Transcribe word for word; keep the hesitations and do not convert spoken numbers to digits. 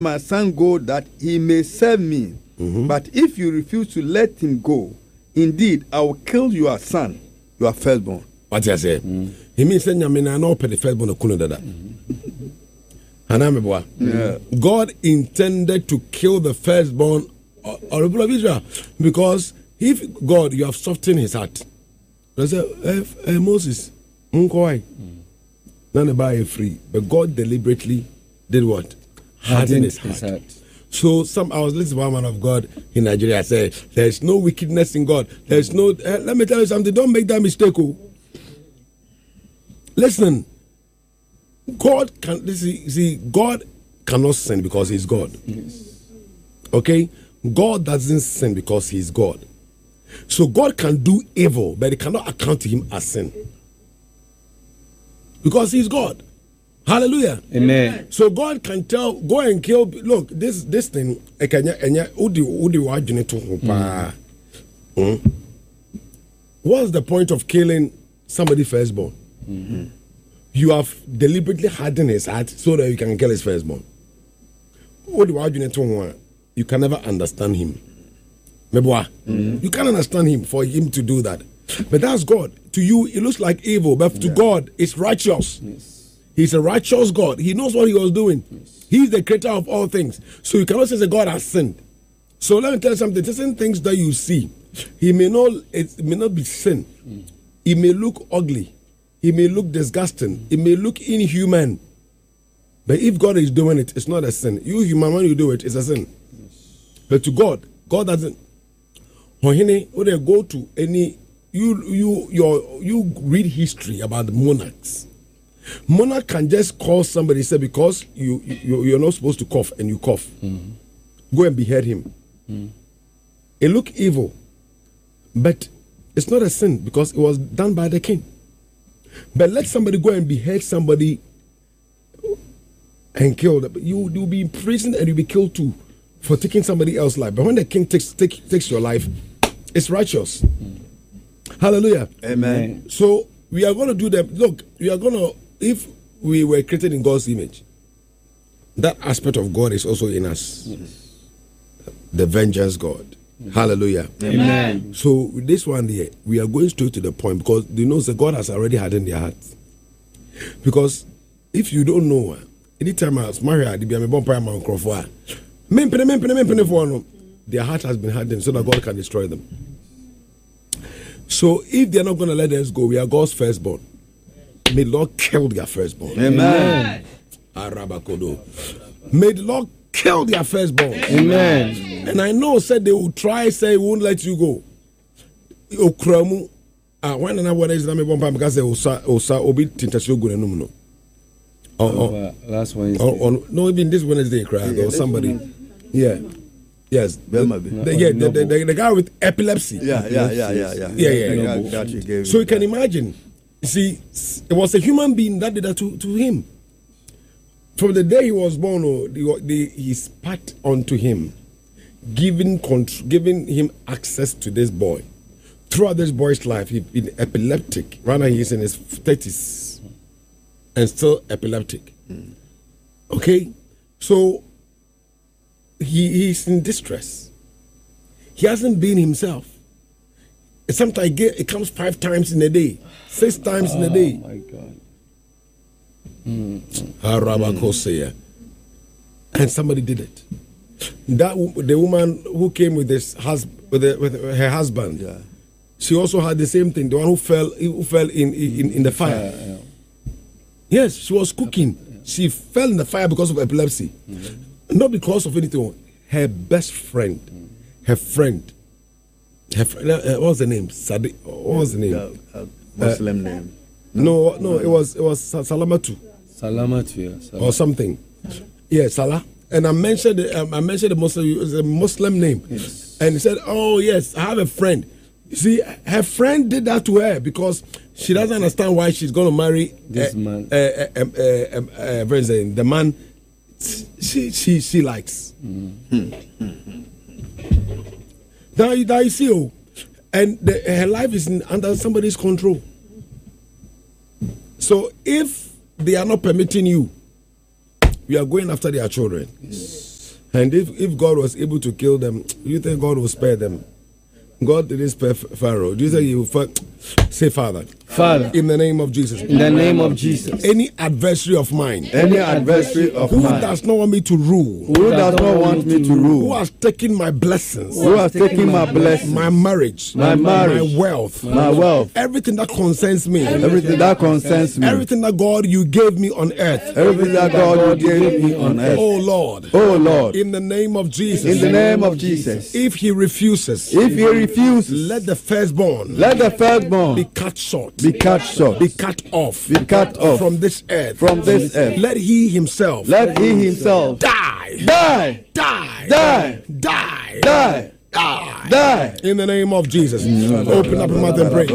my son go that he may serve me. Mm-hmm. But if you refuse to let him go, indeed, I will kill your son, your firstborn. What I say? Mm. He means saying, I mean, I know the firstborn of Kunadada. Mm-hmm. God intended to kill the firstborn of Israel because if God, you have softened his heart. I say, hey, hey, Moses, Munkoi, none buy free. But God deliberately did what? Hardened his heart. His heart. So some I was listening to one man of God in Nigeria say, there's no wickedness in God. There's no uh, let me tell you something, don't make that mistake. Oh. Listen, God can see, see God cannot sin because he's God. Yes. Okay? God doesn't sin because he's God. So God can do evil, but he cannot account to him as sin. Because he's God. Hallelujah. Amen. So God can tell, go and kill. Look, this this thing. Mm. What's the point of killing somebody firstborn? Mm-hmm. You have deliberately hardened his heart so that you can kill his firstborn. You can never understand him. Mm-hmm. You can't understand him for him to do that. But that's God. To you, it looks like evil, but to yeah. God, it's righteous. Yes. He's a righteous God. He knows what he was doing. Yes. He's the creator of all things. So you cannot say that God has sinned. So let me tell you something. Certain things that you see, he may not, it may not be sin. Mm. It may look ugly. It may look disgusting. It may look inhuman. But if God is doing it, it's not a sin. You human, when you do it, it's a sin. Yes. But to God, God doesn't. When they go to any, you you your you read history about the monarchs. Monarch can just call somebody, say, because you, you, you're not supposed to cough and you cough. Mm-hmm. Go and behead him. Mm. It look evil, but it's not a sin because it was done by the king. But let somebody go and behead somebody and kill them. You, you'll be in prison and you'll be killed too for taking somebody else's life. But when the king takes, take, takes your life, it's righteous. Mm. Hallelujah. Amen. So we are going to do that. Look, we are going to, if we were created in God's image, that aspect of God is also in us. Yes. The vengeance God. Yes. Hallelujah. Amen. So with this one here, we are going straight to the point because you know that God has already hardened their hearts. Because if you don't know, anytime I was married, their heart has been hardened so that God can destroy them. So if they're not going to let us go, we are God's firstborn. May the Lord kill their firstborn. Amen. May the Lord kill their firstborn. Amen. And I know, said they will try, say, won't let you go. Okramu. Ah, when and what is the one because they will say, Obi Tintasio Gunano. Oh, last Wednesday. Oh, no, even this Wednesday, crowd or somebody. Yeah. Yes, the, the, yeah, the, the, the, the guy with epilepsy. Yeah, yeah, yeah, yeah, yeah. Yeah, yeah, yeah. yeah. So you can imagine. See, it was a human being that did that to, to him. From the day he was born, oh, the, the, he spat onto him, giving contr- giving him access to this boy. Throughout this boy's life, he's been epileptic. Right now, he's in his thirties and still epileptic. Mm. Okay, so. He he's in distress. He hasn't been himself. Sometimes it comes five times in a day, six times oh, in a day. Oh my God! Mm. Mm. And somebody did it. That the woman who came with this husband, with, the, with her husband, yeah. She also had the same thing. The one who fell who fell in in, in the fire. Yeah, yeah. Yes, she was cooking. Yeah. She fell in the fire because of epilepsy. Mm-hmm. Not because of anything. Her best friend, her friend, her friend, uh, what was the name? Sadi, what was the name? Uh, uh, Muslim uh, name. No, no, it was it was Salamatu. Salamatu, yeah, Salamatu. Or something. Yeah, Salah. And I mentioned um, I mentioned the Muslim, it was a Muslim name. Yes. And he said, "Oh yes, I have a friend." You see, her friend did that to her because she doesn't understand why she's going to marry this uh, man. Uh, uh, uh, uh, uh, uh, the man. She she she likes. Mm. Now, now you see, oh, and the, her life is in, under somebody's control. So if they are not permitting you, we are going after their children. Yes. And if, if God was able to kill them, do you think God will spare them? God didn't spare Pharaoh. Do you think he will fa- say, Father? Father, in the name of Jesus. In the name of Jesus. Any adversary of mine. Any adversary of who mine. Who does not want me to rule. Who does not want me to rule. Who has taken my blessings. Who has taken my blessings. My marriage. My marriage. My wealth. My wealth. Everything that concerns me. Everything that concerns me. Everything that God you gave me on earth. Everything that God you gave me on earth. Oh Lord. Oh Lord. In the name of Jesus. In the name of Jesus. If he refuses. If he refuses. Let the firstborn. Let the firstborn. Be cut short. Be cut short. Be cut off. Be cut off from this earth. From this earth. Let he himself. Let he himself die. Die. Die. Die. Die. Die. Die. Die. In the name of Jesus. Open up your mouth and pray.